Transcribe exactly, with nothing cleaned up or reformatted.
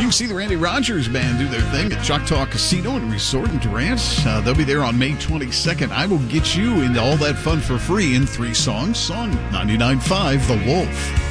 can see the Randy Rogers Band do their thing at Choctaw Casino and Resort in Durant. Uh, they'll be there on May twenty-second. I will get you into all that fun for free in three songs on ninety-nine point five The Wolf.